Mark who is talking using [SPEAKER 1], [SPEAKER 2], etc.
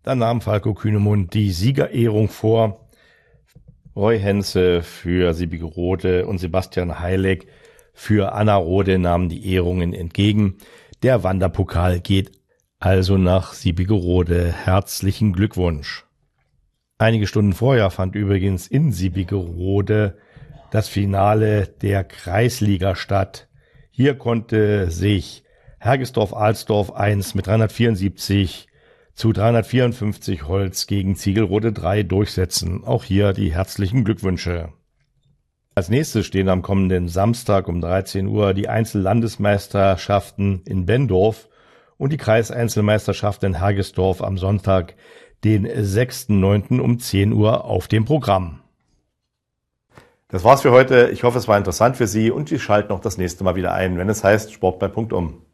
[SPEAKER 1] Dann nahm Falco Kühnemund die Siegerehrung vor. Roy Hense für Siebigerode und Sebastian Heilig für Annerode nahmen die Ehrungen entgegen. Der Wanderpokal geht also nach Siebigerode. Herzlichen Glückwunsch. Einige Stunden vorher fand übrigens in Siebigerode das Finale der Kreisliga statt. Hier konnte sich Hergesdorf-Alsdorf 1 mit 374 zu 354 Holz gegen Ziegelrode 3 durchsetzen. Auch hier die herzlichen Glückwünsche. Als nächstes stehen am kommenden Samstag um 13 Uhr die Einzellandesmeisterschaften in Benndorf und die Kreiseinzelmeisterschaft in Hergesdorf am Sonntag, den 6.9. um 10 Uhr auf dem Programm. Das war's für heute. Ich hoffe, es war interessant für Sie und Sie schalten auch das nächste Mal wieder ein, wenn es heißt Sport bei Punktum.